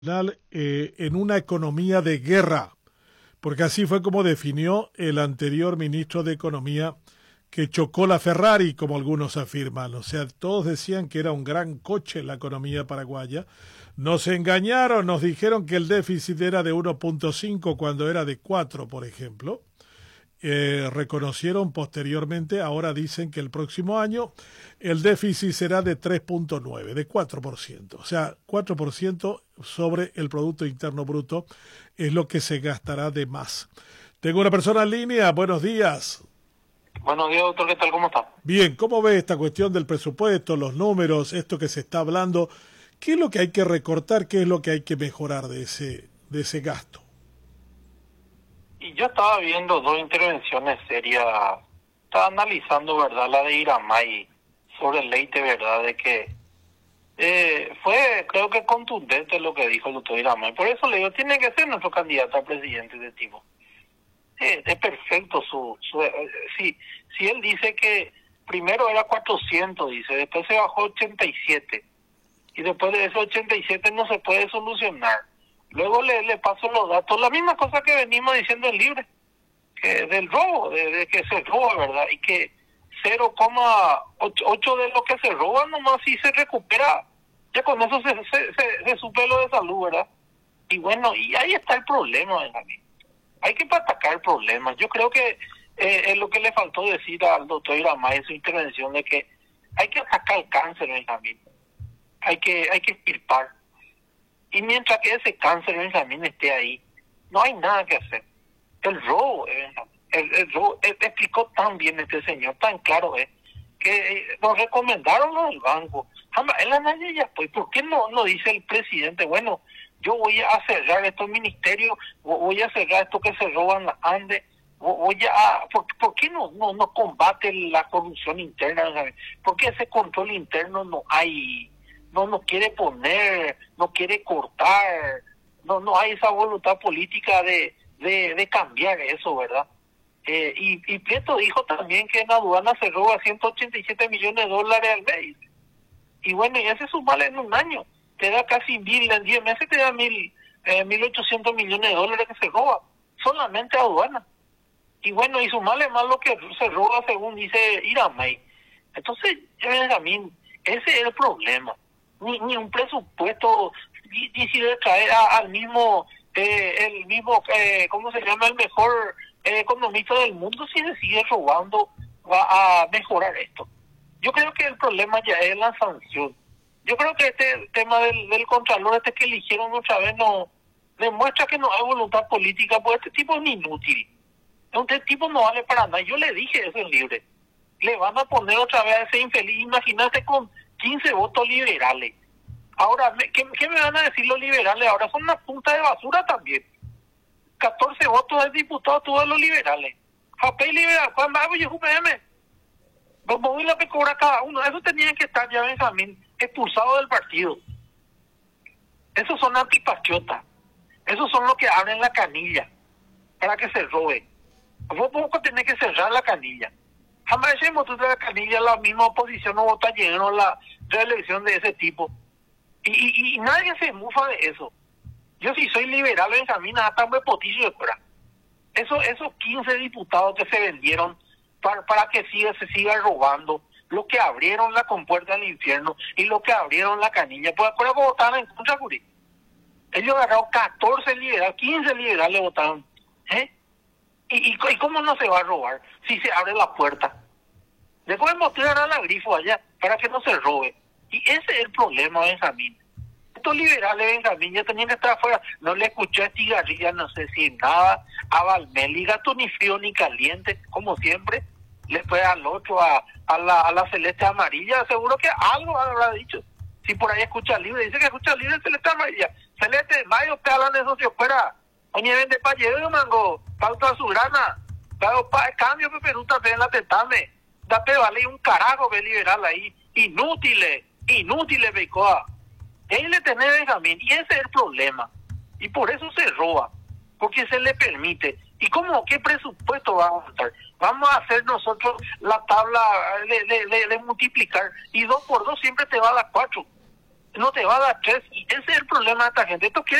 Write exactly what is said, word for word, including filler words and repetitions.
eh, en una economía de guerra, porque así fue como definió el anterior ministro de Economía, que chocó la Ferrari, como algunos afirman. O sea, todos decían que era un gran coche la economía paraguaya. Nos engañaron, nos dijeron que el déficit era de uno punto cinco cuando era de cuatro, por ejemplo. Eh, reconocieron posteriormente, ahora dicen que el próximo año el déficit será de tres punto nueve, de cuatro por ciento. O sea, cuatro por ciento sobre el Producto Interno Bruto es lo que se gastará de más. Tengo una persona en línea, buenos días. Buenos días, doctor, ¿qué tal? ¿Cómo está? Bien, ¿cómo ve esta cuestión del presupuesto, los números, esto que se está hablando? ¿Qué es lo que hay que recortar? ¿Qué es lo que hay que mejorar de ese, de ese gasto? Y yo estaba viendo dos intervenciones serias, estaba analizando, ¿verdad?, la de Iramay sobre el Leite, ¿verdad?, de que eh, fue, creo que contundente lo que dijo el doctor Iramay. Por eso le digo, tiene que ser nuestro candidato a presidente de tipo. Eh, es perfecto su... su eh, si, si él dice que primero era cuatrocientos, dice, después se bajó a ochenta y siete, y después de esos ochenta y siete no se puede solucionar. Luego le, le paso los datos, la misma cosa que venimos diciendo en Libre, que del robo, de, de que se roba, ¿verdad? Y que cero coma ocho de lo que se roba nomás si se recupera, ya con eso se, se, se, se suple lo de salud, ¿verdad? Y bueno, y ahí está el problema, Benjamín. Hay que atacar el problema. Yo creo que eh, es lo que le faltó decir al doctor Iramay en su intervención, de que hay que atacar el cáncer, Benjamín. Hay que, hay que extirpar. Y mientras que ese cáncer, Benjamín, esté ahí, no hay nada que hacer. El robo, eh, el, el robo, eh, explicó tan bien este señor, tan claro es, eh, que eh, nos recomendaron los del banco. En la ya, pues, ¿por qué no, no dice el presidente, bueno, yo voy a cerrar estos ministerios, voy a cerrar esto que se roban las Andes, voy a... ¿Por, por qué no, no, no combate la corrupción interna, Benjamín? ¿Por qué ese control interno no hay... no nos quiere poner, no quiere cortar, no no hay esa voluntad política de de, de cambiar eso, ¿verdad? Eh, y, y Prieto dijo también que en la aduana se roba ciento ochenta y siete millones de dólares al mes. Y bueno, y ese sumale en un año, te da casi mil, en diez meses te da mil, eh, mil ochocientos millones de dólares que se roba, solamente aduana. Y bueno, y sumale más lo que se roba según dice Iramay. Entonces, Benjamín, ese es el problema. Ni, ni un presupuesto decide traer a, al mismo, eh, el mismo, eh, ¿cómo se llama? El mejor eh, economista del mundo, si decide robando, va a mejorar esto. Yo creo que el problema ya es la sanción. Yo creo que este tema del, del contralor, este que eligieron otra vez, no demuestra que no hay voluntad política, porque este tipo es inútil. Este tipo no vale para nada. Yo le dije eso en Libre. Le van a poner otra vez a ese infeliz, imagínate, con quince votos liberales. Ahora, ¿qué, ¿qué me van a decir los liberales? Ahora son una punta de basura también. catorce votos del diputado, todos los liberales. Japé liberal, ¿cuándo hago yo U P M? Vos lo que cobra cada uno. Eso tenía que estar ya, Benjamín, expulsado del partido. Esos son antipatriotas. Esos son los que abren la canilla para que se robe. Vos poco tenés que cerrar la canilla. Jamás ese motor de la canilla, la misma oposición no vota lleno la reelección de ese tipo. Y, y, y nadie se mufa de eso. Yo si soy liberal, Benjamín, hasta me potillo de fuera. Eso, esos quince diputados que se vendieron para, para que siga, se siga robando, los que abrieron la compuerta del infierno y los que abrieron la canilla, pues acuerdo que votaron en contra, Curi. Ellos agarraron catorce liberales, quince liberales votaron. ¿Eh? ¿Y, y, ¿Y cómo no se va a robar si se abre la puerta? Después mostrar a la grifo allá para que no se robe. Y ese es el problema, Benjamín. Estos liberales, Benjamín, ya tenían que estar afuera. No le escuché a Estigarribia, no sé si nada, a Valmeli, gato ni frío ni caliente, como siempre. Le fue al otro, a, a, la, a la celeste amarilla, seguro que algo habrá dicho. Si por ahí escucha libre, dice que escucha libre celeste amarilla. Celeste, mayo, te hablan de socio fuera. Oye, vende pa' llevar, mango, falta su grana. Pero pa' cambio, peperuta, ven la tetame. Date vale un carajo, ve liberal ahí. Inútiles, inútiles, Beicoa. Él le tiene Benjamín, y ese es el problema. Y por eso se roba, porque se le permite. ¿Y cómo? ¿Qué presupuesto va a montar? Vamos a hacer nosotros la tabla de, de, de, de multiplicar, y dos por dos siempre te va a dar cuatro. no te va a dar tres, y ese es el problema de esta gente. Esto quiere